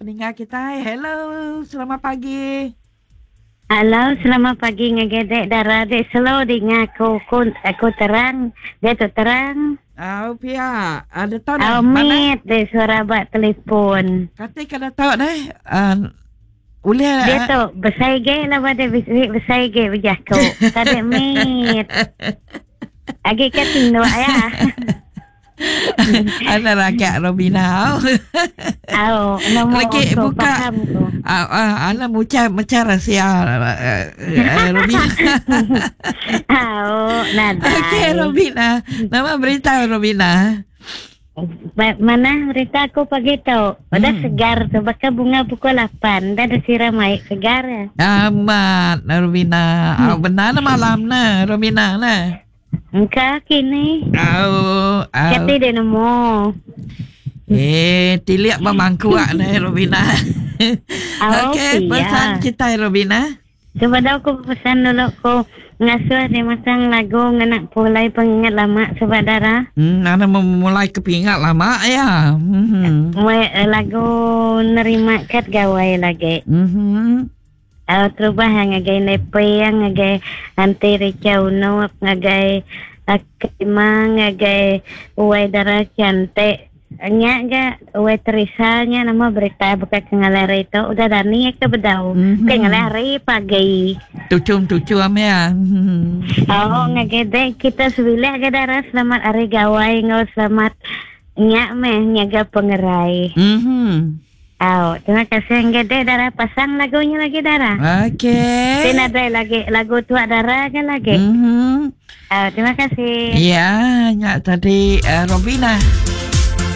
pendengar kita. Hello, selamat pagi. Halo, selamat pagi ngegedek darah dek slow dengar aku terang, dia tu terang. Pia, ada tahu dah Amit dek suara bak telefon. Kata kada tahu dah. Boleh Dia tu bersaige lah pada bersaige bijah ko. Tadi mit. Agi kating doa ya. Ana rakyat Robina. Nombor Lagi aku buka. faham ko. Ana macam rahsia Robina. Nada. Okey Robina. Nama berita Robina. Mana berita aku pagi tu. Udah segar tu. Bakal bunga pukul 8. Dah ada siram air segar ya. Amat Robina. Benar malam na Robina na. Engkau kini. Kati dia nemu. Tiliak memangku na Robina. Okey, pesan kita Robina. Coba dah aku pesan dulu ko ngasuh dia masang lagu nganak pulai pengingat lama saudara. Ana memulai kepingat lama ya. Lagu nerima kat gawai lagi. Terubah ngagai nepe ngagai anti ricau no ngagai akima ngagai uai darah cantik. Nya ga uai terisalnya nama berita buka kengalare itu udah dani ke bedau kengalare pagi tucum amea. Ngagede kita sebilah ga darah selamat hari gawai ngau selamat nya nyaga pengerai. Terima kasih ngede darah pasang lagunya lagi darah. Okey. Dan ada lagi lagu tua darah kan lagi. Terima kasih. Ya, nya tadi Robina.